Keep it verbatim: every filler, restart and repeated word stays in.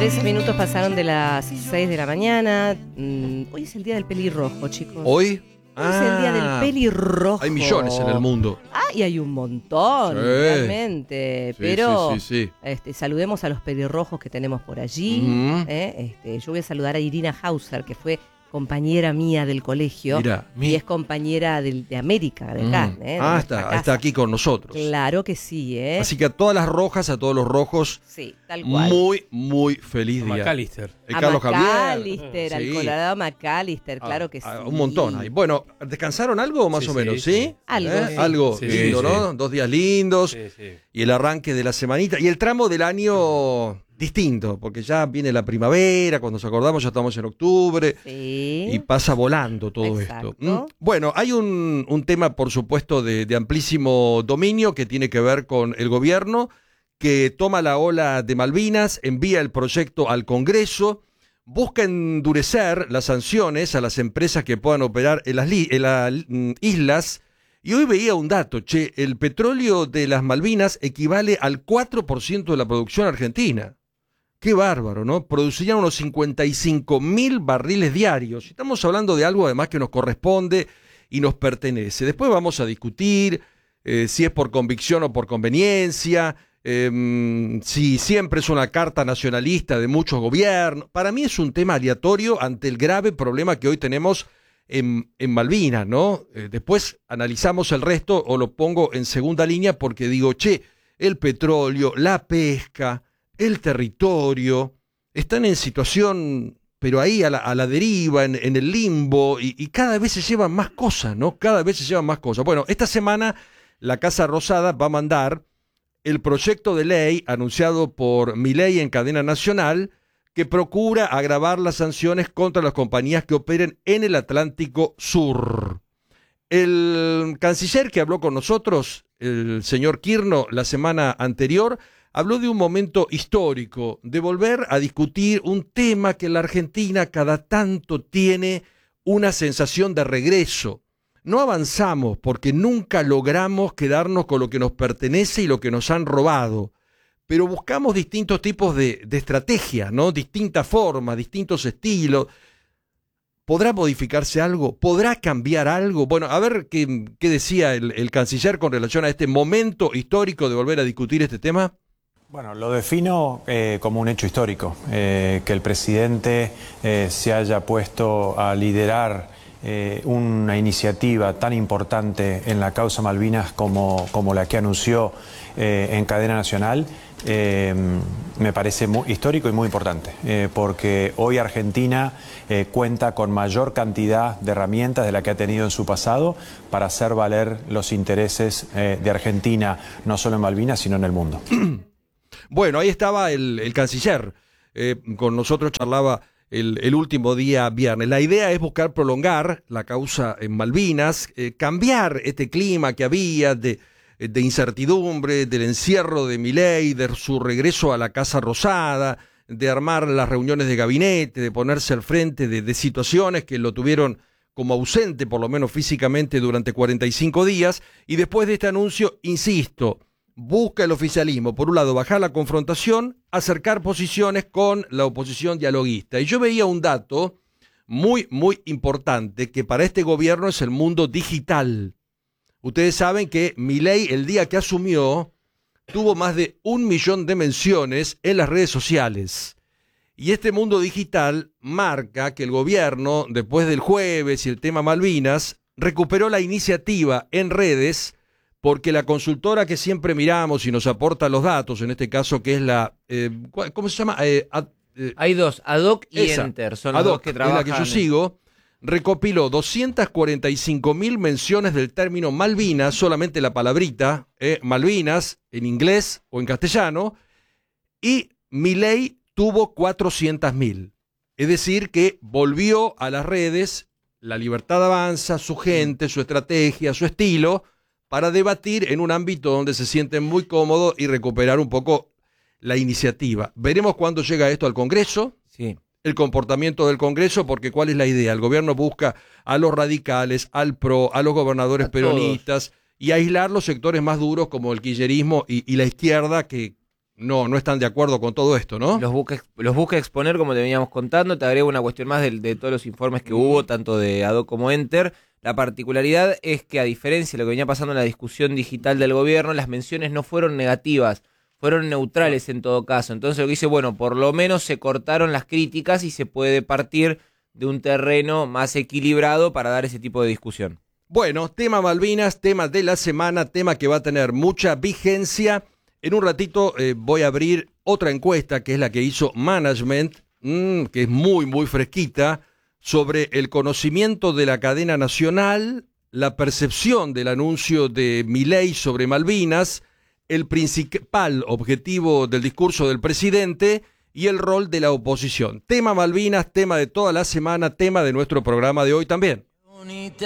trece minutos pasaron de las seis de la mañana. Mm, hoy es el día del pelirrojo, chicos. ¿Hoy? Hoy es el día del pelirrojo. Hay millones en el mundo. Ah, y hay un montón, Sí. realmente. Sí, Pero sí, sí, sí. Este, saludemos a los pelirrojos que tenemos por allí. Ujú. ¿eh? Este, yo voy a saludar a Irina Hauser, que fue compañera mía del colegio. Mira, y mi- es compañera del- de América, de acá. Mm. ¿eh? de Ah, nuestra está, casa. está aquí con nosotros. Claro que sí, ¿eh? Así que a todas las rojas, a todos los rojos, Sí, tal cual. muy, muy feliz día. McAllister. Eh, a Carlos Javier. McAllister, al Sí. Colorado McAllister, claro que sí. Ah, un montón ahí. Bueno, ¿descansaron algo más Sí, o sí, menos? sí. ¿Sí? Algo, ¿Eh? sí. Algo Sí, lindo, sí, ¿no? sí. Dos días lindos. Sí, sí. Y el arranque de la semanita. Y el tramo del año distinto, porque ya viene la primavera, cuando nos acordamos ya estamos en octubre. Sí. Y pasa volando todo Exacto. esto. ¿Mm? Bueno, hay un, un tema, por supuesto, de, de amplísimo dominio que tiene que ver con el gobierno, que toma la ola de Malvinas, envía el proyecto al Congreso, busca endurecer las sanciones a las empresas que puedan operar en las, li- en las mm, islas. Y hoy veía un dato, che, el petróleo de las Malvinas equivale al cuatro por ciento de la producción argentina. Qué bárbaro, ¿no? Producirían unos cincuenta y cinco mil barriles diarios. Estamos hablando de algo además que nos corresponde y nos pertenece. Después vamos a discutir eh, si es por convicción o por conveniencia, eh, si siempre es una carta nacionalista de muchos gobiernos. Para mí es un tema aleatorio ante el grave problema que hoy tenemos en, en Malvinas, ¿no? Eh, después analizamos el resto o lo pongo en segunda línea porque digo, che, el petróleo, la pesca, el territorio, están en situación, pero ahí a la, a la deriva, en, en el limbo, y, y cada vez se llevan más cosas, ¿no? Cada vez se llevan más cosas. Bueno, esta semana la Casa Rosada va a mandar el proyecto de ley anunciado por Milei en cadena nacional que procura agravar las sanciones contra las compañías que operen en el Atlántico Sur. El canciller que habló con nosotros, el señor Kirchner, la semana anterior, habló de un momento histórico, de volver a discutir un tema que la Argentina cada tanto tiene una sensación de regreso. No avanzamos porque nunca logramos quedarnos con lo que nos pertenece y lo que nos han robado, pero buscamos distintos tipos de, de estrategias, ¿no? Distintas formas, distintos estilos. ¿Podrá modificarse algo? ¿Podrá cambiar algo? Bueno, a ver qué, qué decía el, el canciller con relación a este momento histórico de volver a discutir este tema. Bueno, lo defino eh, como un hecho histórico, eh, que el presidente eh, se haya puesto a liderar eh, una iniciativa tan importante en la causa Malvinas como, como la que anunció eh, en cadena nacional, eh, me parece muy histórico y muy importante, eh, porque hoy Argentina eh, cuenta con mayor cantidad de herramientas de la que ha tenido en su pasado para hacer valer los intereses eh, de Argentina, no solo en Malvinas, sino en el mundo. Bueno, ahí estaba el, el canciller, eh, con nosotros charlaba el, el último día viernes. La idea es buscar prolongar la causa en Malvinas, eh, cambiar este clima que había de, de incertidumbre, del encierro de Milei, de su regreso a la Casa Rosada, de armar las reuniones de gabinete, de ponerse al frente de, de situaciones que lo tuvieron como ausente, por lo menos físicamente, durante cuarenta y cinco días. Y después de este anuncio, insisto, busca el oficialismo, por un lado, bajar la confrontación, acercar posiciones con la oposición dialoguista. Y yo veía un dato muy, muy importante, que para este gobierno es el mundo digital. Ustedes saben que Milei, el día que asumió, tuvo más de un millón de menciones en las redes sociales. Y este mundo digital marca que el gobierno, después del jueves y el tema Malvinas, recuperó la iniciativa en redes, porque la consultora que siempre miramos y nos aporta los datos, en este caso que es la, eh, ¿cómo se llama? Eh, ad, eh, Hay dos, Ad hoc y esa, Enter, son los Ad hoc, dos que trabajan. es la que yo sigo, recopiló doscientas cuarenta y cinco mil menciones del término Malvinas, solamente la palabrita, eh, Malvinas, en inglés o en castellano, y Milei tuvo cuatrocientas mil. Es decir, que volvió a las redes, La Libertad Avanza, su gente, su estrategia, su estilo, para debatir en un ámbito donde se sienten muy cómodos y recuperar un poco la iniciativa. Veremos cuándo llega esto al Congreso, Sí. el comportamiento del Congreso, porque ¿cuál es la idea? El gobierno busca a los radicales, al PRO, a los gobernadores A peronistas y aislar los sectores más duros como el kirchnerismo y, y la izquierda que, no, no están de acuerdo con todo esto, ¿no? Los busca, los busca exponer, como te veníamos contando. Te agrego una cuestión más de, de todos los informes que hubo, tanto de A D O como Enter. La particularidad es que, a diferencia de lo que venía pasando en la discusión digital del gobierno, las menciones no fueron negativas, fueron neutrales en todo caso. Entonces lo que dice, bueno, por lo menos se cortaron las críticas y se puede partir de un terreno más equilibrado para dar ese tipo de discusión. Bueno, tema Malvinas, tema de la semana, tema que va a tener mucha vigencia. En un ratito eh, voy a abrir otra encuesta, que es la que hizo Management, mmm, que es muy, muy fresquita, sobre el conocimiento de la cadena nacional, la percepción del anuncio de Milei sobre Malvinas, el principal objetivo del discurso del presidente y el rol de la oposición. Tema Malvinas, tema de toda la semana, tema de nuestro programa de hoy también.